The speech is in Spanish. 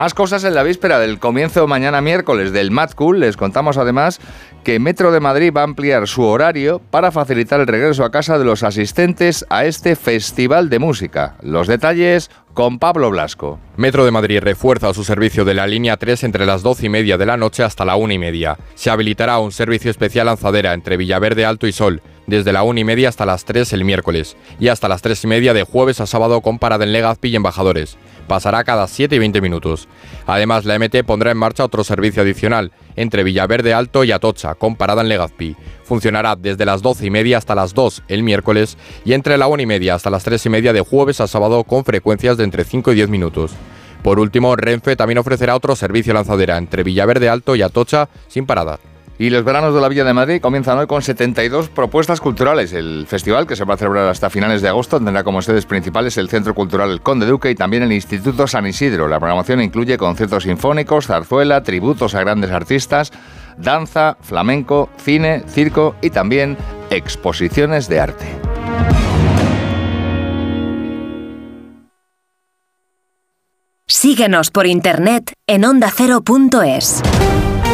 Más cosas en la víspera del comienzo mañana miércoles del Mad Cool. Les contamos además que Metro de Madrid va a ampliar su horario para facilitar el regreso a casa de los asistentes a este festival de música. Los detalles con Pablo Blasco. Metro de Madrid refuerza su servicio de la línea 3 entre las 12:30 de la noche hasta la 1:30. Se habilitará un servicio especial lanzadera entre Villaverde Alto y Sol, desde la 1:30 hasta las 3 el miércoles y hasta las 3:30 de jueves a sábado con parada en Legazpi y Embajadores. Pasará cada 7 y 20 minutos. Además, la MT pondrá en marcha otro servicio adicional entre Villaverde Alto y Atocha, con parada en Legazpi. Funcionará desde las 12:30 hasta las 2 el miércoles y entre la 1:30 hasta las 3:30 de jueves a sábado con frecuencias de entre 5 y 10 minutos. Por último, Renfe también ofrecerá otro servicio lanzadera entre Villaverde Alto y Atocha sin parada. Y los veranos de la Villa de Madrid comienzan hoy con 72 propuestas culturales. El festival, que se va a celebrar hasta finales de agosto, tendrá como sedes principales el Centro Cultural El Conde Duque y también el Instituto San Isidro. La programación incluye conciertos sinfónicos, zarzuela, tributos a grandes artistas, danza, flamenco, cine, circo y también exposiciones de arte. Síguenos por internet en ondacero.es.